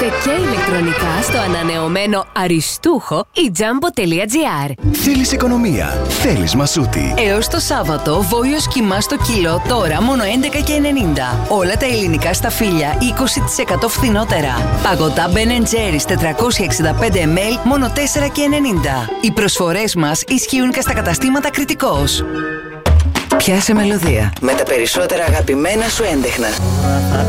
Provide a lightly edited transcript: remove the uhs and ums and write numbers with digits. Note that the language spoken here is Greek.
αγοράστε και ηλεκτρονικά στο ανανεωμένο αριστούχο ijambo.gr. Θέλεις οικονομία, θέλεις Μασούτη. Έως το Σάββατο, βόλιος κιμά στο κιλό, τώρα μόνο 11,90. Όλα τα ελληνικά σταφύλια 20% φθηνότερα. Παγωτά Ben Jerry's 465 ml, μόνο 4,90. Οι προσφορές μας ισχύουν και στα καταστήματα Κρητικός. Πιάσε μελωδία με τα περισσότερα αγαπημένα σου έντεχνα.